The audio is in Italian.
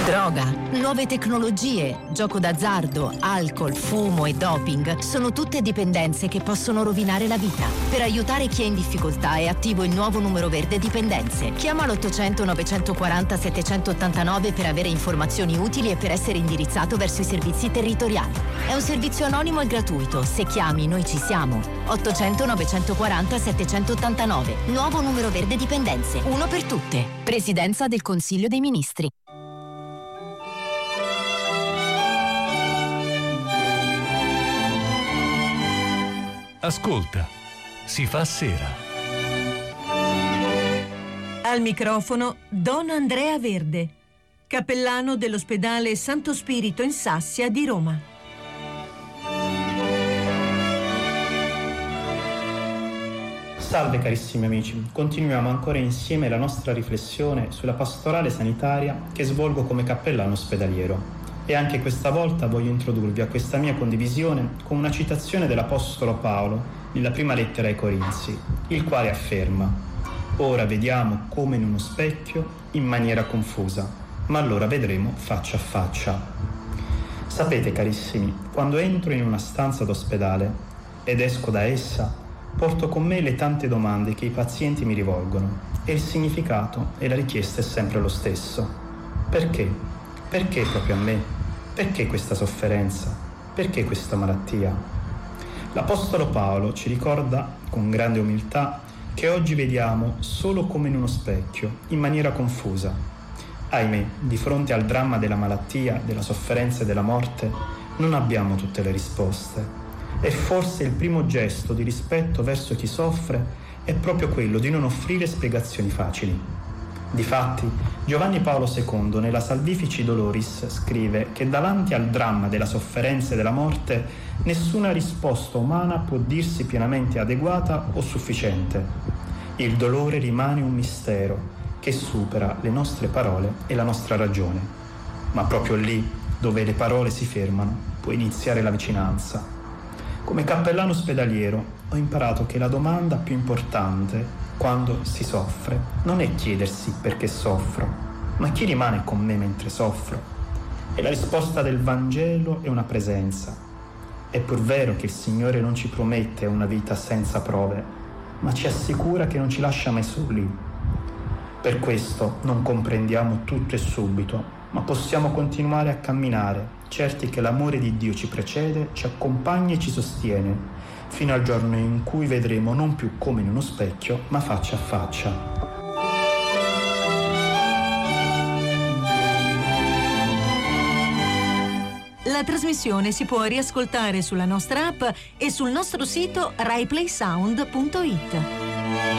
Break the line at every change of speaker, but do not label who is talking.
Droga, nuove tecnologie, gioco d'azzardo, alcol, fumo e doping sono tutte dipendenze che possono rovinare la vita. Per aiutare chi è in difficoltà è attivo il nuovo numero verde dipendenze. Chiama l'800 940 789 per avere informazioni utili e per essere indirizzato verso i servizi territoriali. È un servizio anonimo e gratuito. Se chiami, noi ci siamo. 800 940 789. Nuovo numero verde dipendenze. Uno per tutte. Presidenza del Consiglio dei Ministri.
Ascolta, si fa sera.
Al microfono Don Andrea Verde, cappellano dell'ospedale Santo Spirito in Sassia di Roma.
Salve carissimi amici, continuiamo ancora insieme la nostra riflessione sulla pastorale sanitaria che svolgo come cappellano ospedaliero. E anche questa volta voglio introdurvi a questa mia condivisione con una citazione dell'Apostolo Paolo nella prima lettera ai Corinzi, il quale afferma: «Ora vediamo come in uno specchio, in maniera confusa, ma allora vedremo faccia a faccia». Sapete carissimi, quando entro in una stanza d'ospedale ed esco da essa, porto con me le tante domande che i pazienti mi rivolgono e il significato e la richiesta è sempre lo stesso. Perché? Perché proprio a me? Perché questa sofferenza? Perché questa malattia? L'Apostolo Paolo ci ricorda con grande umiltà che oggi vediamo solo come in uno specchio, in maniera confusa. Ahimè, di fronte al dramma della malattia, della sofferenza e della morte, non abbiamo tutte le risposte. E forse il primo gesto di rispetto verso chi soffre è proprio quello di non offrire spiegazioni facili. Difatti, Giovanni Paolo II nella Salvifici Doloris scrive che davanti al dramma della sofferenza e della morte nessuna risposta umana può dirsi pienamente adeguata o sufficiente. Il dolore rimane un mistero che supera le nostre parole e la nostra ragione. Ma proprio lì, dove le parole si fermano, può iniziare la vicinanza. Come cappellano ospedaliero ho imparato che la domanda più importante quando si soffre non è chiedersi perché soffro, ma chi rimane con me mentre soffro. E la risposta del Vangelo è una presenza. È pur vero che il Signore non ci promette una vita senza prove, ma ci assicura che non ci lascia mai soli. Per questo non comprendiamo tutto e subito, ma possiamo continuare a camminare, certi che l'amore di Dio ci precede, ci accompagna e ci sostiene, fino al giorno in cui vedremo non più come in uno specchio, ma faccia a faccia.
La trasmissione si può riascoltare sulla nostra app e sul nostro sito raiplaysound.it.